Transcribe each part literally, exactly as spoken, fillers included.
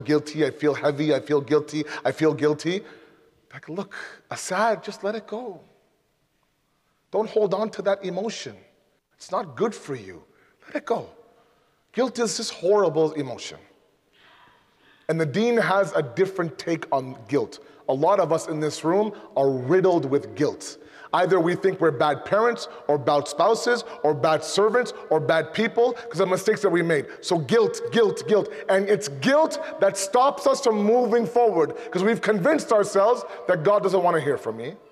guilty, I feel heavy, I feel guilty, I feel guilty. Like, look, Asad, just let it go. Don't hold on to that emotion. It's not good for you. Let it go. Guilt is this horrible emotion. And the deen has a different take on guilt. A lot of us in this room are riddled with guilt. Either we think we're bad parents, or bad spouses, or bad servants, or bad people because of mistakes that we made. So guilt, guilt, guilt. And it's guilt that stops us from moving forward because we've convinced ourselves that God doesn't want to hear from me.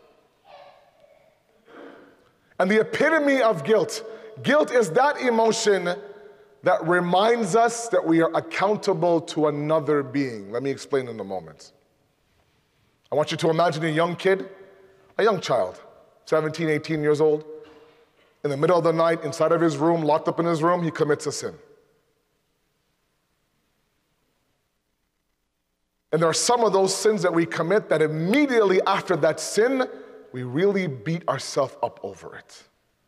And the epitome of guilt, guilt is that emotion that reminds us that we are accountable to another being. Let me explain in a moment. I want you to imagine a young kid, a young child, seventeen, eighteen years old. In the middle of the night, inside of his room, locked up in his room, he commits a sin. And there are some of those sins that we commit that immediately after that sin, we really beat ourselves up over it.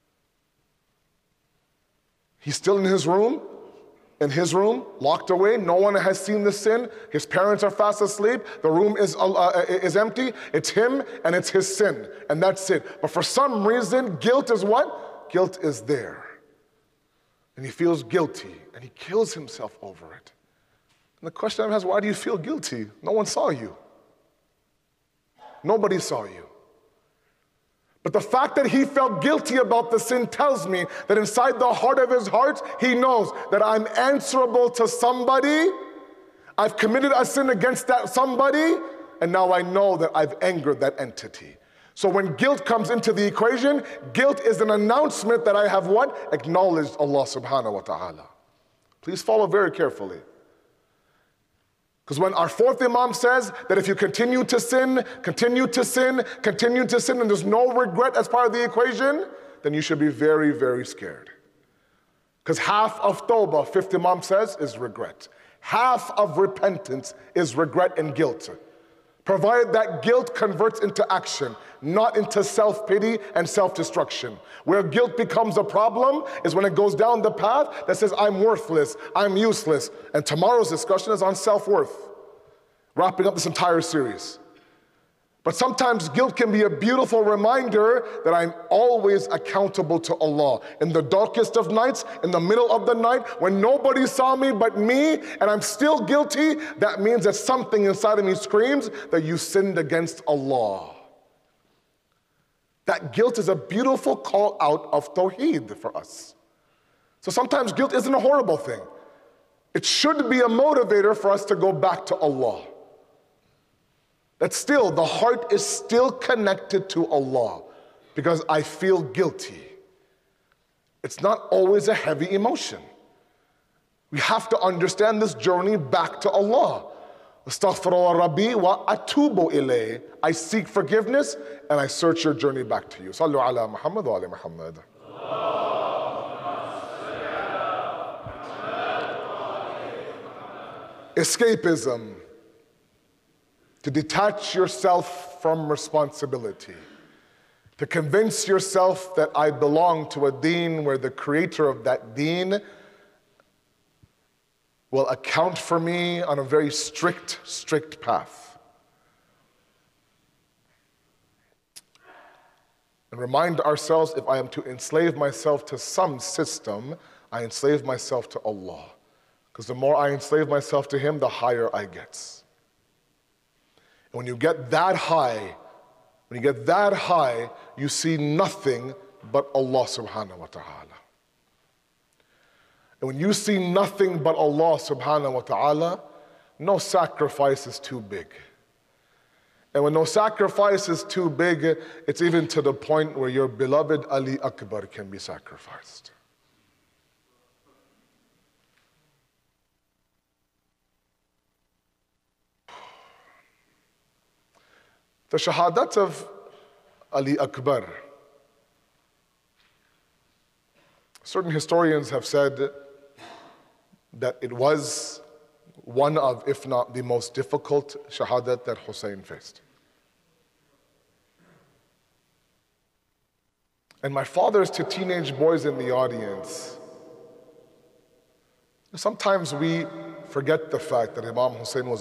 He's still in his room, in his room, locked away. No one has seen the sin. His parents are fast asleep. The room is, uh, is empty. It's him and it's his sin, and that's it. But for some reason, guilt is what? Guilt is there. And he feels guilty, and he kills himself over it. And the question is, why do you feel guilty? No one saw you. Nobody saw you. But the fact that he felt guilty about the sin tells me that inside the heart of his heart, he knows that I'm answerable to somebody. I've committed a sin against that somebody, and now I know that I've angered that entity. So when guilt comes into the equation, guilt is an announcement that I have what? Acknowledged Allah subhanahu wa ta'ala. Please follow very carefully. Because when our fourth Imam says that if you continue to sin, continue to sin, continue to sin, and there's no regret as part of the equation, then you should be very, very scared. Because half of tawbah, fifth Imam says, is regret. Half of repentance is regret and guilt. Provided that guilt converts into action, not into self-pity and self-destruction. Where guilt becomes a problem is when it goes down the path that says, I'm worthless, I'm useless. And tomorrow's discussion is on self-worth, wrapping up this entire series. But sometimes guilt can be a beautiful reminder that I'm always accountable to Allah. In the darkest of nights, in the middle of the night, when nobody saw me but me, and I'm still guilty, that means that something inside of me screams that you sinned against Allah. That guilt is a beautiful call out of Tawheed for us. So sometimes guilt isn't a horrible thing. It should be a motivator for us to go back to Allah. That still, the heart is still connected to Allah because I feel guilty. It's not always a heavy emotion. We have to understand this journey back to Allah. Astaghfirullah Rabbi wa atubu ilayh. I seek forgiveness and I search your journey back to you. Sallu ala Muhammad wa ala Muhammad. Escapism. To detach yourself from responsibility. To convince yourself that I belong to a deen where the creator of that deen will account for me on a very strict, strict path. And remind ourselves, if I am to enslave myself to some system, I enslave myself to Allah. Because the more I enslave myself to Him, the higher I get. And when you get that high, when you get that high, you see nothing but Allah subhanahu wa ta'ala. And when you see nothing but Allah subhanahu wa ta'ala, no sacrifice is too big. And when no sacrifice is too big, it's even to the point where your beloved Ali Akbar can be sacrificed. The shahadat of Ali Akbar. Certain historians have said that it was one of, if not the most difficult shahadat that Hussein faced. And my fathers to teenage boys in the audience, sometimes we forget the fact that Imam Hussein was